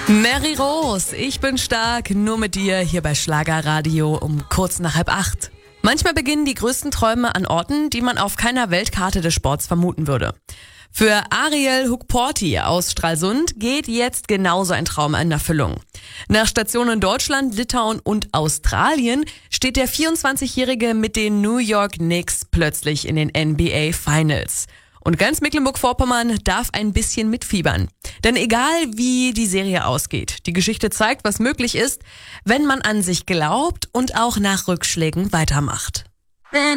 Mary Rose, ich bin stark, nur mit dir hier bei Schlagerradio um kurz nach 7:30. Manchmal beginnen die größten Träume an Orten, die man auf keiner Weltkarte des Sports vermuten würde. Für Ariel Hukporti aus Stralsund geht jetzt genauso ein Traum in Erfüllung. Nach Stationen in Deutschland, Litauen und Australien steht der 24-Jährige mit den New York Knicks plötzlich in den NBA Finals. Und ganz Mecklenburg-Vorpommern darf ein bisschen mitfiebern. Denn egal wie die Serie ausgeht, die Geschichte zeigt, was möglich ist, wenn man an sich glaubt und auch nach Rückschlägen weitermacht.